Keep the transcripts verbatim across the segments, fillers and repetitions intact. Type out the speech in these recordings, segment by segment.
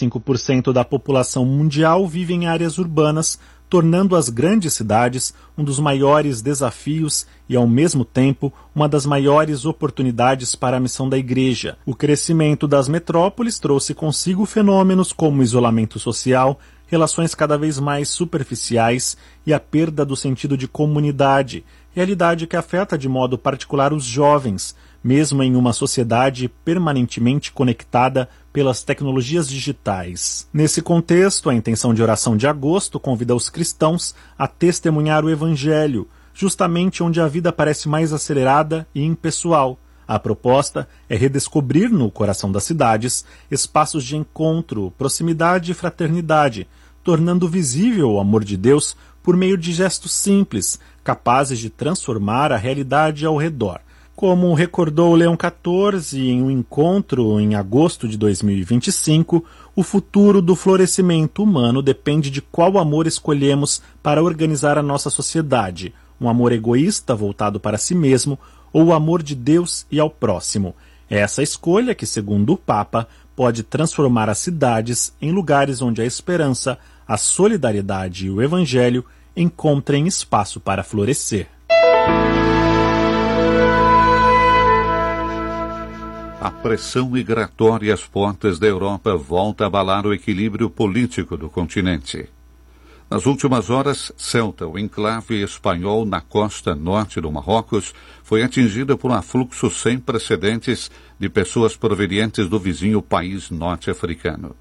cinco por cento da população mundial vive em áreas urbanas, tornando as grandes cidades um dos maiores desafios e, ao mesmo tempo, uma das maiores oportunidades para a missão da Igreja. O crescimento das metrópoles trouxe consigo fenômenos como isolamento social, relações cada vez mais superficiais e a perda do sentido de comunidade, realidade que afeta de modo particular os jovens, mesmo em uma sociedade permanentemente conectada pelas tecnologias digitais. Nesse contexto, a intenção de oração de agosto convida os cristãos a testemunhar o Evangelho, justamente onde a vida parece mais acelerada e impessoal. A proposta é redescobrir no coração das cidades espaços de encontro, proximidade e fraternidade, tornando visível o amor de Deus por meio de gestos simples, capazes de transformar a realidade ao redor. Como recordou Leão quatorze em um encontro em agosto de dois mil e vinte e cinco, o futuro do florescimento humano depende de qual amor escolhemos para organizar a nossa sociedade, um amor egoísta voltado para si mesmo ou o amor de Deus e ao próximo. É essa escolha que, segundo o Papa, pode transformar as cidades em lugares onde a esperança, a solidariedade e o Evangelho encontrem espaço para florescer. A pressão migratória às portas da Europa volta a abalar o equilíbrio político do continente. Nas últimas horas, Ceuta, o enclave espanhol na costa norte do Marrocos, foi atingida por um afluxo sem precedentes de pessoas provenientes do vizinho país norte-africano.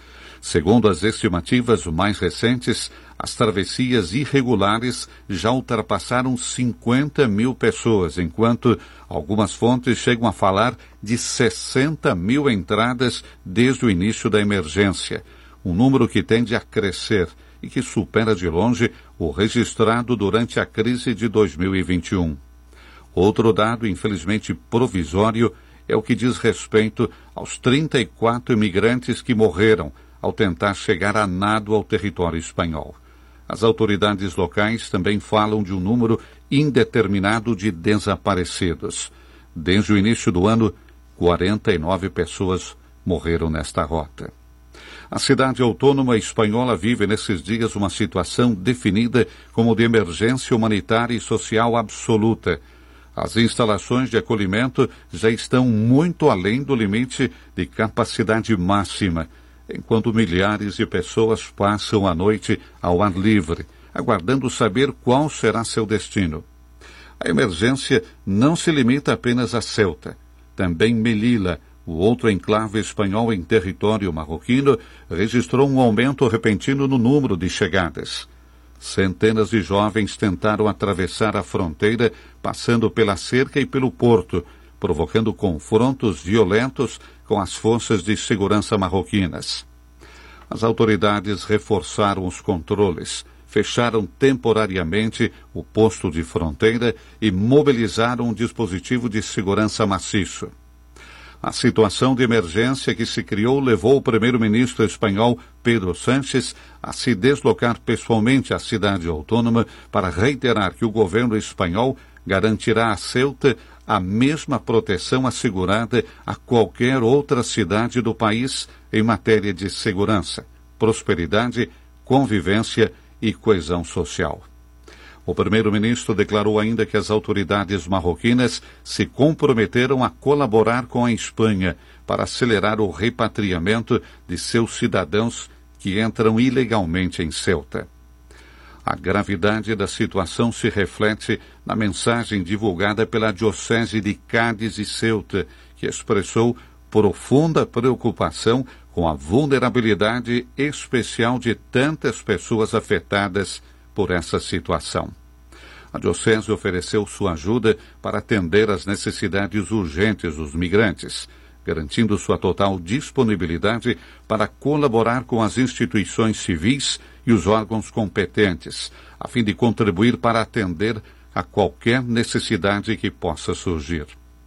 Segundo as estimativas mais recentes, as travessias irregulares já ultrapassaram cinquenta mil pessoas, enquanto algumas fontes chegam a falar de sessenta mil entradas desde o início da emergência, um número que tende a crescer e que supera de longe o registrado durante a crise de dois mil e vinte e um. Outro dado, infelizmente provisório, é o que diz respeito aos trinta e quatro imigrantes que morreram ao tentar chegar a nado ao território espanhol. As autoridades locais também falam de um número indeterminado de desaparecidos. Desde o início do ano, quarenta e nove pessoas morreram nesta rota. A cidade autônoma espanhola vive nesses dias uma situação definida como de emergência humanitária e social absoluta. As instalações de acolhimento já estão muito além do limite de capacidade máxima, enquanto milhares de pessoas passam a noite ao ar livre, aguardando saber qual será seu destino. A emergência não se limita apenas a Ceuta. Também Melilla, o outro enclave espanhol em território marroquino, registrou um aumento repentino no número de chegadas. Centenas de jovens tentaram atravessar a fronteira, passando pela cerca e pelo porto, provocando confrontos violentos com as forças de segurança marroquinas. As autoridades reforçaram os controles, fecharam temporariamente o posto de fronteira e mobilizaram um dispositivo de segurança maciço. A situação de emergência que se criou levou o primeiro-ministro espanhol Pedro Sánchez a se deslocar pessoalmente à cidade autônoma para reiterar que o governo espanhol garantirá a Ceuta a mesma proteção assegurada a qualquer outra cidade do país em matéria de segurança, prosperidade, convivência e coesão social. O primeiro-ministro declarou ainda que as autoridades marroquinas se comprometeram a colaborar com a Espanha para acelerar o repatriamento de seus cidadãos que entram ilegalmente em Ceuta. A gravidade da situação se reflete na mensagem divulgada pela Diocese de Cádiz e Ceuta, que expressou profunda preocupação com a vulnerabilidade especial de tantas pessoas afetadas por essa situação. A Diocese ofereceu sua ajuda para atender às necessidades urgentes dos migrantes, garantindo sua total disponibilidade para colaborar com as instituições civis e os órgãos competentes, a fim de contribuir para atender a qualquer necessidade que possa surgir.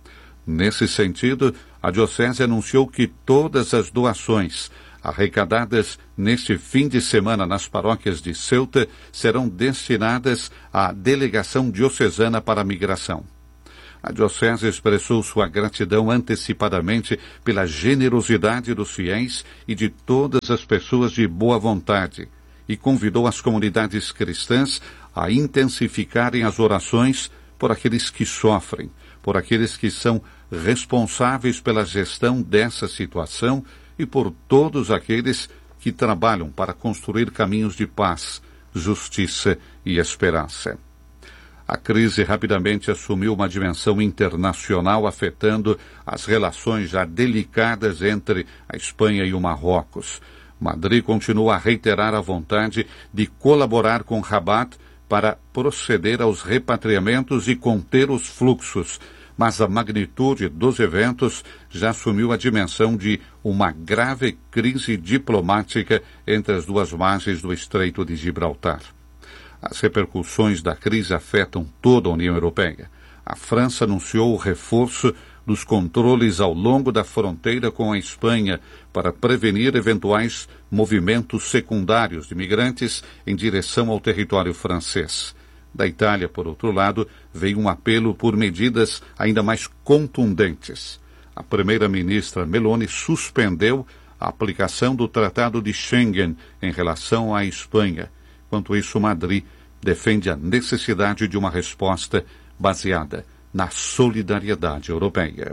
Nesse sentido, a Diocese anunciou que todas as doações arrecadadas neste fim de semana nas paróquias de Ceuta serão destinadas à Delegação Diocesana para a Migração. A diocese expressou sua gratidão antecipadamente pela generosidade dos fiéis e de todas as pessoas de boa vontade e convidou as comunidades cristãs a intensificarem as orações por aqueles que sofrem, por aqueles que são responsáveis pela gestão dessa situação e por todos aqueles que trabalham para construir caminhos de paz, justiça e esperança. A crise rapidamente assumiu uma dimensão internacional, afetando as relações já delicadas entre a Espanha e o Marrocos. Madrid continua a reiterar a vontade de colaborar com Rabat para proceder aos repatriamentos e conter os fluxos, mas a magnitude dos eventos já assumiu a dimensão de uma grave crise diplomática entre as duas margens do Estreito de Gibraltar. As repercussões da crise afetam toda a União Europeia. A França anunciou o reforço dos controles ao longo da fronteira com a Espanha para prevenir eventuais movimentos secundários de migrantes em direção ao território francês. Da Itália, por outro lado, veio um apelo por medidas ainda mais contundentes. A primeira-ministra Meloni suspendeu a aplicação do Tratado de Schengen em relação à Espanha. Enquanto isso, Madrid defende a necessidade de uma resposta baseada na solidariedade europeia.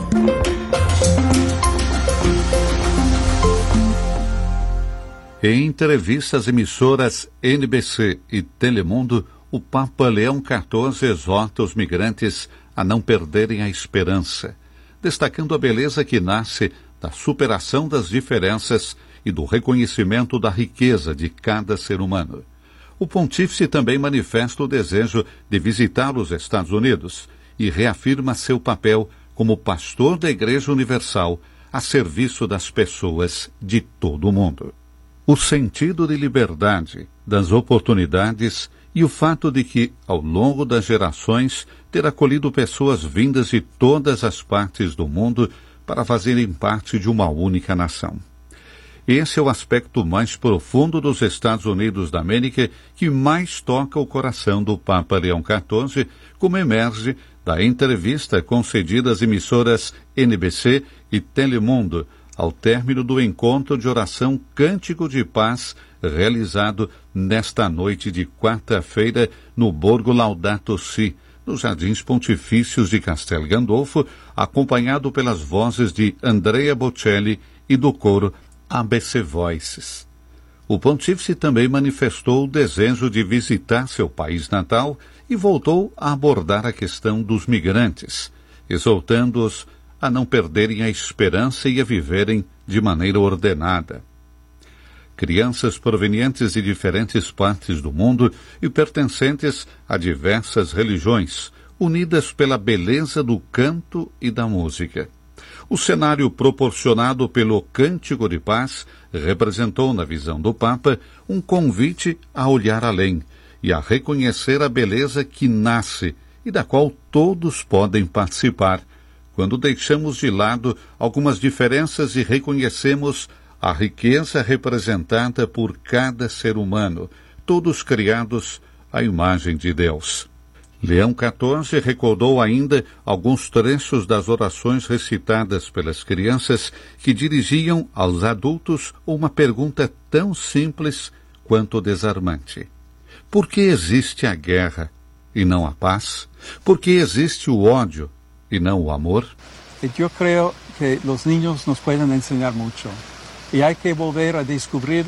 Em entrevista às emissoras N B C e Telemundo, o Papa Leão quatorze exorta os migrantes a não perderem a esperança, destacando a beleza que nasce da superação das diferenças e do reconhecimento da riqueza de cada ser humano. O pontífice também manifesta o desejo de visitar os Estados Unidos e reafirma seu papel como pastor da Igreja Universal a serviço das pessoas de todo o mundo. O sentido de liberdade, das oportunidades e o fato de que, ao longo das gerações, ter acolhido pessoas vindas de todas as partes do mundo para fazerem parte de uma única nação. Esse é o aspecto mais profundo dos Estados Unidos da América que mais toca o coração do Papa Leão quatorze, como emerge da entrevista concedida às emissoras N B C e Telemundo, ao término do encontro de oração Cântico de Paz, realizado nesta noite de quarta-feira no Borgo Laudato Si, nos Jardins Pontifícios de Castel Gandolfo, acompanhado pelas vozes de Andrea Bocelli e do coro A B C Voices. O pontífice também manifestou o desejo de visitar seu país natal e voltou a abordar a questão dos migrantes, exortando-os a não perderem a esperança e a viverem de maneira ordenada. Crianças provenientes de diferentes partes do mundo e pertencentes a diversas religiões, unidas pela beleza do canto e da música. O cenário proporcionado pelo Cântico de Paz representou, na visão do Papa, um convite a olhar além e a reconhecer a beleza que nasce e da qual todos podem participar, quando deixamos de lado algumas diferenças e reconhecemos a riqueza representada por cada ser humano, todos criados à imagem de Deus. Leão quatorze recordou ainda alguns trechos das orações recitadas pelas crianças que dirigiam aos adultos uma pergunta tão simples quanto desarmante. Por que existe a guerra e não a paz? Por que existe o ódio y no o amor? Yo creo que los niños nos pueden enseñar mucho y hay que volver a descubrir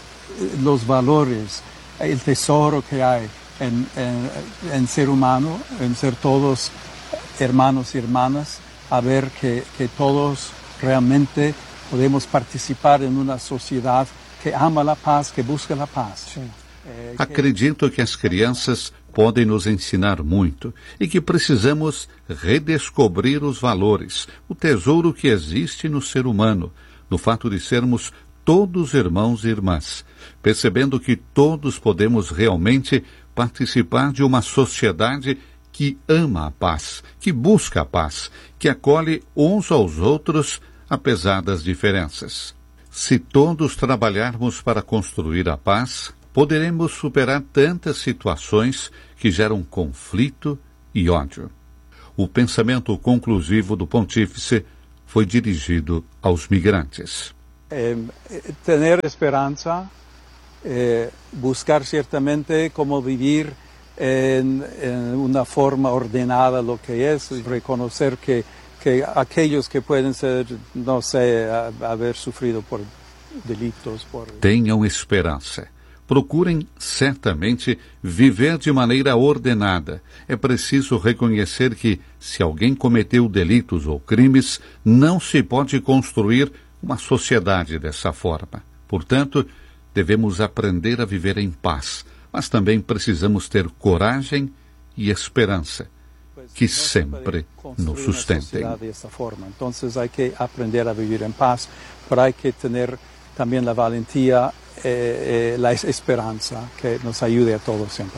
los valores, el tesoro que hay en, en, en ser humano, en ser todos hermanos y hermanas, a ver que, que todos realmente podemos participar en una sociedad que ama la paz, que busca la paz. Sí. Eh, Acredito que as crianças podem nos ensinar muito e que precisamos redescobrir os valores, o tesouro que existe no ser humano, no fato de sermos todos irmãos e irmãs, percebendo que todos podemos realmente participar de uma sociedade que ama a paz, que busca a paz, que acolhe uns aos outros apesar das diferenças. Se todos trabalharmos para construir a paz, poderemos superar tantas situações que geram conflito e ódio. o pensamento conclusivo do pontífice foi dirigido aos migrantes. Eh, tener esperanza, eh, buscar ciertamente cómo vivir en, en una forma ordenada lo que es, y reconocer que, que aquellos que pueden ser, no sé, a, haber sufrido por delitos. Por... Tenham esperança. Procurem certamente viver de maneira ordenada. É preciso reconhecer que, se alguém cometeu delitos ou crimes, não se pode construir uma sociedade dessa forma. Portanto, devemos aprender a viver em paz, mas também precisamos ter coragem e esperança, que sempre nos sustentem. Então, há que aprender a viver em paz, mas há que ter também a valentia e a esperança que nos ajude a todos sempre.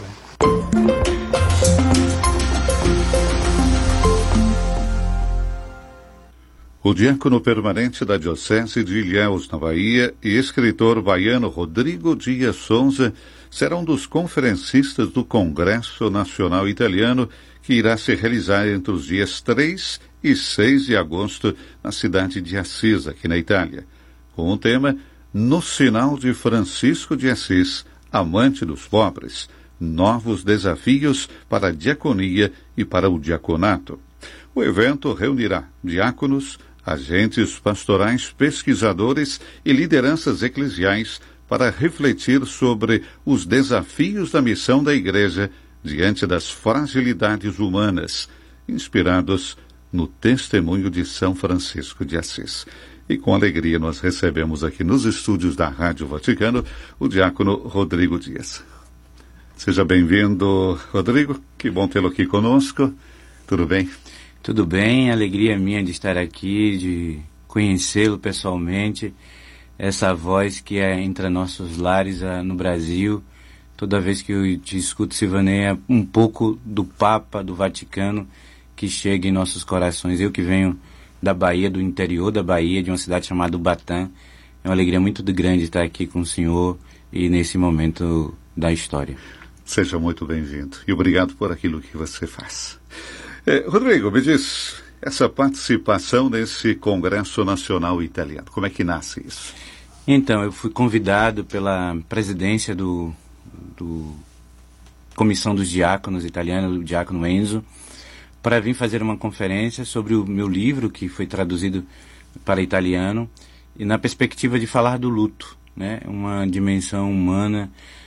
O diácono permanente da Diocese de Ilhéus, na Bahia, e escritor baiano Rodrigo Dias Souza será um dos conferencistas do Congresso Nacional Italiano, que irá se realizar entre os dias três e seis de agosto na cidade de Assis, aqui na Itália, com o tema No Sinal de Francisco de Assis, amante dos pobres, novos desafios para a diaconia e para o diaconato. O evento reunirá diáconos, agentes pastorais, pesquisadores e lideranças eclesiais para refletir sobre os desafios da missão da Igreja diante das fragilidades humanas, inspirados no testemunho de São Francisco de Assis. E com alegria nós recebemos aqui nos estúdios da Rádio Vaticano o diácono Rodrigo Dias. Seja bem-vindo, Rodrigo. Que bom tê-lo aqui conosco. Tudo bem? Tudo bem, alegria minha de estar aqui, de conhecê-lo pessoalmente, essa voz que é entre nossos lares uh, no Brasil. Toda vez que eu te escuto, Silvaneia, um pouco do Papa, do Vaticano, que chega em nossos corações. Eu que venho da Bahia, do interior da Bahia, de uma cidade chamada Ubatã, é uma alegria muito grande estar aqui com o senhor e nesse momento da história. Seja muito bem-vindo e obrigado por aquilo que você faz. Eh, Rodrigo, me diz, essa participação nesse Congresso Nacional Italiano, como é que nasce isso? Então, eu fui convidado pela presidência do, do Comissão dos Diáconos Italiana, o diácono Enzo, para vir fazer uma conferência sobre o meu livro, que foi traduzido para italiano, e na perspectiva de falar do luto, né? Uma dimensão humana,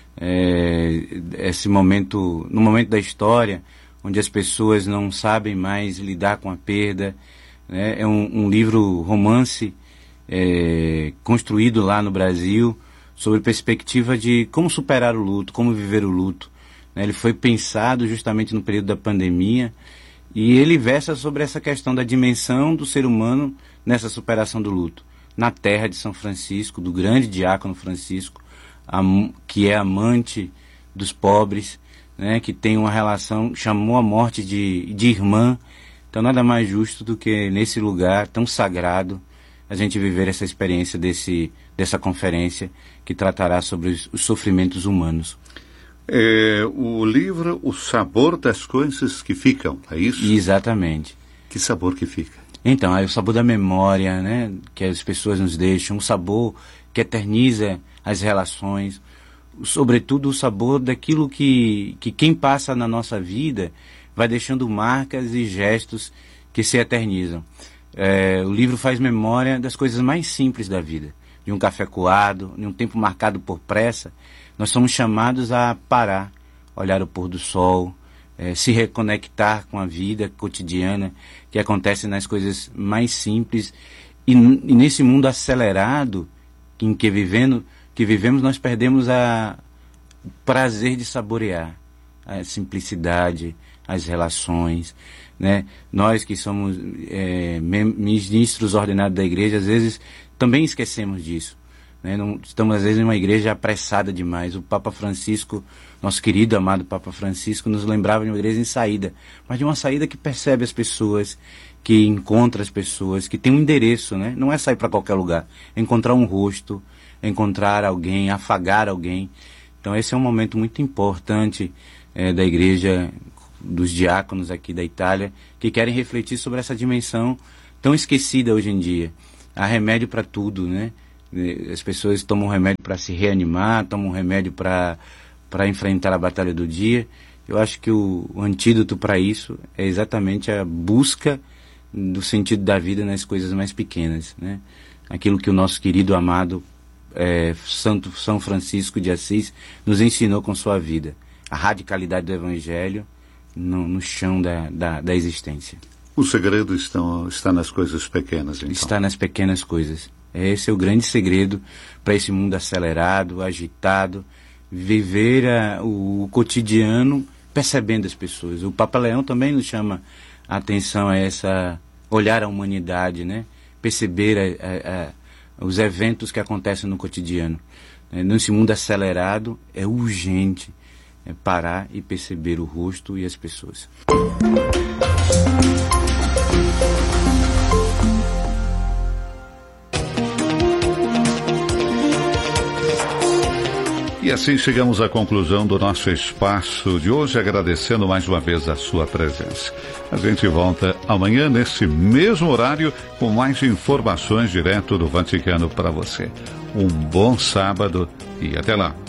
é, esse momento, no momento da história, onde as pessoas não sabem mais lidar com a perda, né? É um, um livro romance é, construído lá no Brasil sobre perspectiva de como superar o luto, como viver o luto, né? Ele foi pensado justamente no período da pandemia e ele versa sobre essa questão da dimensão do ser humano nessa superação do luto. Na terra de São Francisco, do grande diácono Francisco, am, que é amante dos pobres, né, que tem uma relação, chamou a morte de, de irmã. Então nada mais justo do que nesse lugar tão sagrado a gente viver essa experiência desse, dessa conferência que tratará sobre os, os sofrimentos humanos. É, o livro O Sabor das Coisas que Ficam, é isso? Exatamente. Que sabor que fica? Então, é o sabor da memória, né, que as pessoas nos deixam, um sabor que eterniza as relações, sobretudo o sabor daquilo que, que quem passa na nossa vida vai deixando marcas e gestos que se eternizam. É, o livro faz memória das coisas mais simples da vida, de um café coado, de um tempo marcado por pressa. Nós somos chamados a parar, olhar o pôr do sol, é, se reconectar com a vida cotidiana que acontece nas coisas mais simples e, e nesse mundo acelerado em que vivendo que vivemos, nós perdemos a, o prazer de saborear a simplicidade, as relações, né? Nós que somos é, ministros ordenados da igreja, às vezes também esquecemos disso, né? Não, estamos às vezes em uma igreja apressada demais. O Papa Francisco, nosso querido, amado Papa Francisco, nos lembrava de uma igreja em saída, mas de uma saída que percebe as pessoas, que encontra as pessoas, que tem um endereço, né? Não é sair para qualquer lugar, é encontrar um rosto, encontrar alguém, afagar alguém. Então esse é um momento muito importante é, da igreja dos diáconos aqui da Itália, que querem refletir sobre essa dimensão tão esquecida hoje em dia. Há remédio para tudo, né? As pessoas tomam remédio para se reanimar, tomam remédio para para enfrentar a batalha do dia. Eu acho que o, o antídoto para isso é exatamente a busca do sentido da vida nas coisas mais pequenas, né? Aquilo que o nosso querido amado é, Santo São Francisco de Assis nos ensinou com sua vida. A radicalidade do Evangelho no, no chão da, da, da existência. O segredo estão, está nas coisas pequenas, então. Está nas pequenas coisas. Esse é o grande segredo para esse mundo acelerado, agitado, viver a, o cotidiano percebendo as pessoas. O Papa Leão também nos chama a atenção a essa, olhar a humanidade, né? Perceber a, a, a, os eventos que acontecem no cotidiano. Nesse mundo acelerado, é urgente é parar e perceber o rosto e as pessoas. E assim chegamos à conclusão do nosso espaço de hoje, agradecendo mais uma vez a sua presença. A gente volta amanhã nesse mesmo horário com mais informações direto do Vaticano para você. Um bom sábado e até lá.